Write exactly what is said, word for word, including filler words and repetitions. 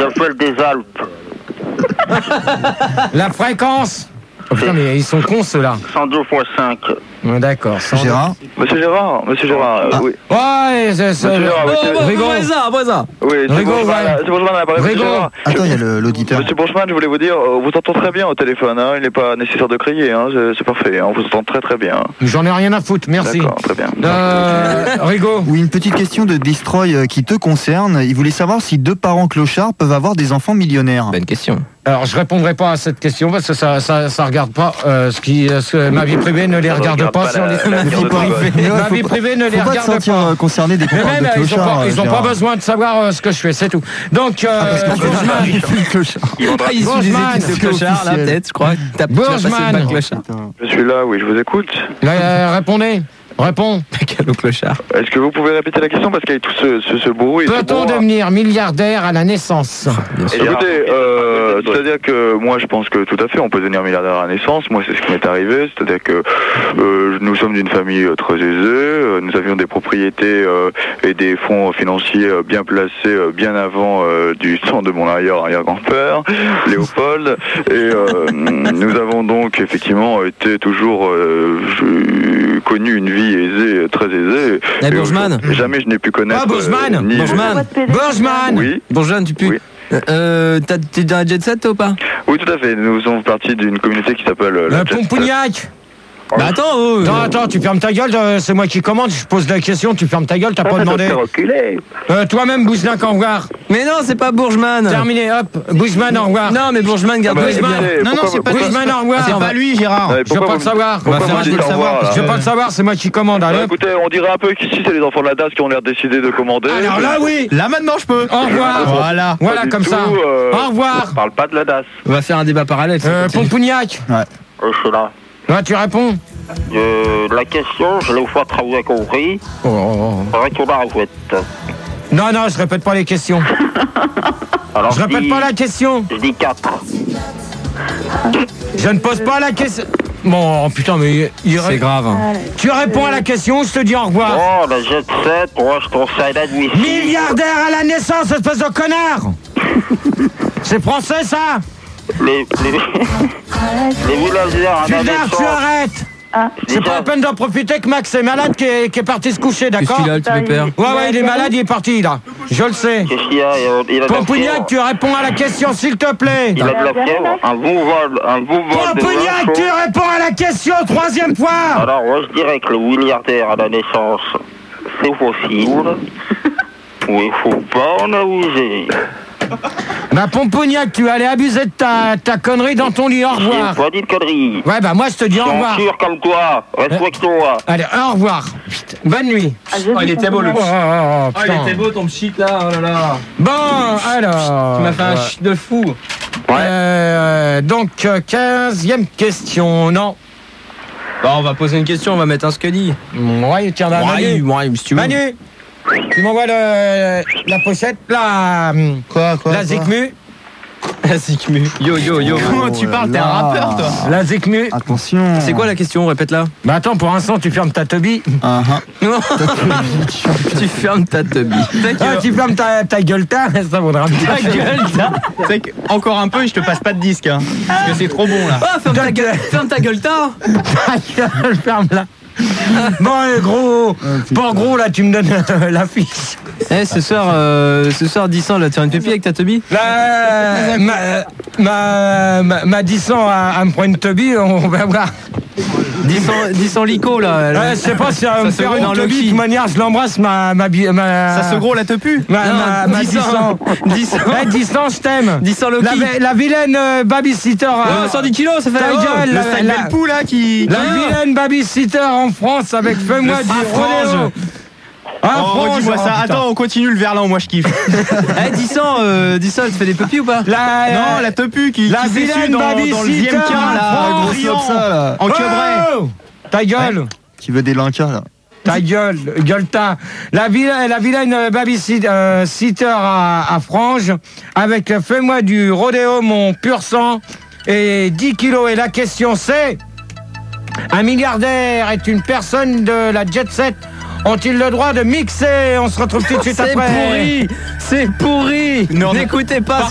j'appelle des Alpes. La fréquence. Oh putain, mais ils sont cons ceux-là. cent deux fois cinq. Ouais, d'accord. Gérard. Monsieur Gérard, Monsieur Gérard, Ah. oui. Ouais, c'est ça. Monsieur Gérard, monsieur- Rigaud. ça, après ça. Oui, c'est Rigaud, Bourgeman, ouais. c'est Bourgeman à l'appareil, monsieur Rigaud. Gérard. Attends, il y a le- l'auditeur. Monsieur Bourgeman, je voulais vous dire, euh, on vous entend très bien au téléphone, hein, il n'est pas nécessaire de crier, hein, c'est c'est parfait, hein, on vous entend très très bien. J'en ai rien à foutre, merci. D'accord, très bien. Euh, Rigaud. Oui, une petite question de Destroy euh, qui te concerne. Il voulait savoir si deux parents clochards peuvent avoir des enfants millionnaires. Bonne question. Alors, je répondrai pas à cette question parce que ça, ça, ça regarde pas. Euh, ce qui, ce que ma vie privée ne les Ça regarde regarde pas. pas sur la- les... la Faut pas- Ma faut vie pas- privée ne les Faut pas te regarde sentir pas. euh, concerné des Mais parents même, de ils ont clochards. pas, ils ont euh, pas Gérard. besoin de savoir euh, ce que je fais, c'est tout. Donc, euh, Bourgeman. Clochard. Ah, il suit des Bourgeman. études de clochard, là, officiel. peut-être, je crois. T'as tu vas passer le Bourgeman. bac clochard. Je suis là, oui, je vous écoute. Euh, répondez. Réponds. Quel clochard. Est-ce que vous pouvez répéter la question parce qu'il y a tout ce, ce, ce bruit et ce Peut-on brouhaha. devenir milliardaire à la naissance? Bien sûr. Écoutez, euh, c'est-à-dire que moi je pense que tout à fait on peut devenir milliardaire à la naissance, moi c'est ce qui m'est arrivé, c'est-à-dire que euh, nous sommes d'une famille euh, très aisée, euh, nous avions des propriétés euh, et des fonds financiers euh, bien placés euh, bien avant euh, du temps de mon arrière-arrière-grand-père, Léopold, et euh, nous avons donc effectivement été toujours euh, je- connu une vie aisée, très aisée. Eh, Et Bourgeman. aujourd'hui, jamais je n'ai pu connaître Ah, Bourgeman. euh, ni- Bourgeman. Bourgeman. Oui. Bonjour, tu pues. Oui. Euh, t'as- t'es dans la jet set, toi, ou pas? Oui, tout à fait. Nous sommes partie d'une communauté qui s'appelle euh, la Le Jet Set. Pompougnac. Bah attends, oh, Attends, attends, tu fermes ta gueule, euh, c'est moi qui commande, je pose la question, tu fermes ta gueule, t'as pas demandé. Euh, Toi-même, Bouzelin, au revoir. Mais non, c'est pas Bourgeman. Terminé, hop, Bourgeman, au revoir. Non, mais Bourgeman, garde Ah bah, Bourgeman. écoutez, Non, non, pourquoi- c'est pas pourquoi- Bourgeman, au revoir. C'est pas lui, Gérard. Ouais, Je veux pourquoi pas vous le dites- savoir. On va pourquoi faire vous un dites jeu de au savoir, revoir, parce Je là veux pas le savoir, c'est moi qui commande, Bah, allez. écoutez, on dirait un peu qu'ici c'est les enfants de la D A S qui ont l'air décidés de commander. Alors là, oui. Là maintenant, je peux. Au revoir. Voilà. Voilà, Pas du comme tout, ça. euh, Au revoir. On parle pas de la D A S. On va faire un débat parallèle. ça Euh, continue. Pompougnac. Je suis là. Là, tu réponds. Euh, la question, je l'ai fois très bien compris. Oh, oh, oh. Retournez à la fouette. Non, non, je répète pas les questions. Alors, Je répète dis- pas la question. Je dis quatre. Je ne pose pas la question. Bon, oh, putain, mais il C'est grave. hein. tu réponds à la question, je te dis au revoir. Oh, la jet set, moi je conseille l'admission. Milliardaire à la naissance, espèce de connard. C'est français, ça. Les, les, les villageois à la Putain, naissance. tu arrêtes. C'est pas la peine d'en profiter que Max est malade, qui est, qui est parti se coucher, Qu'est-ce d'accord? qu'il a, le petit pépère? Ouais, ouais, il est malade, il est parti, là. Je le sais. Qu'est-ce qu'il y a? Il a de la Pompougnac, fièvre. tu réponds à la question, s'il te plaît. Il a de la fièvre, un bon vol, un bon vol de Pompougnac, vin tu chaud. réponds à la question, troisième fois. Alors, moi je dirais que le milliardaire à la naissance, c'est possible. Mais il faut pas en abuser. Bah, Pompougnac, tu allais abuser de ta, ta connerie dans ton lit, au J'ai revoir. pas dit de conneries. Ouais, bah, moi, je te dis au revoir. Censure comme toi, respecte-toi. Allez, au revoir. Putain, bonne nuit. Oh, il était beau, le Oh, oh, oh, Oh, il putain. était beau ton shit là, oh là là. Bon, alors. Tu m'as fait un ouais. shit de fou. Euh, donc, euh, quinzième question, non. Bon, on va poser une question, on va mettre un Scully. Ouais, tiens, bah, Ouais, Manu. ouais, si tu veux. Manu, tu m'envoies le, la pochette, la, Quoi, quoi la quoi Zikmu. La Zikmu. Yo, yo, yo. Comment tu parles? T'es un rappeur, toi. La Zikmu. Attention. C'est quoi la question? Répète-la. Bah attends, pour l'instant, tu fermes ta teubie. Ah, ah. Non. Tu fermes ta teubie. Ah, tu fermes ta, ta gueule, t'as, ça vaudra bien. Ta gueule, ça. C'est que encore un peu et je te passe pas de disque, hein. Parce que c'est trop bon là. Ah, ferme ta gueule, ferme ta gueule, t'as. Ta gueule, ferme-la. Bon, euh, gros, pour gros, là, tu me donnes euh, la fiche. Eh, ce soir, euh, ce soir, dix ans, là, tu as une pépille avec ta teubie? Là, ma, ma, ma, ma dix ans à, à me prendre une teubie, on va voir. dix ans lico, là. Ouais, je sais pas si elle va me se faire gros une dans teubie, de Loki. toute manière, je l'embrasse, ma, ma, bi- ma... Ça se gros la te pue. Ma, Non, ma, ma dix dix ans. ans. dix ans. Ouais, dix ans, je t'aime. dix ans Loki. La, vi- la vilaine euh, babysitter. Oh, euh, cent dix kilos, ça fait ta oh, gueule, Le la- style la- belle pou là qui. La vilaine babysitter en France avec fais-moi Le du Frange. rodéo. Ah, Oh, Frange, dis-moi oh, ça. putain. Attends, on continue le verlan, moi je kiffe. Eh, dix ans, euh, dix ans, elle te fait des pépilles ou pas? La, Non, la te pue qui, la qui s'essuie vilaine dans, dans le babysitter vième quin là, en gros France. comme ça là. En quebré. Oh, ta gueule. Qui veut des lincas là. Ta gueule, gueule-ta. La vilaine, la vilaine babysitter euh, sitter à, à Frange avec euh, fais-moi du rodéo, mon pur sang, et dix kilos. Et la question c'est, un milliardaire est une personne de la jet set, ont-ils le droit de mixer? On se retrouve tout de suite C'est après. pourri, c'est pourri. Non, N'écoutez pas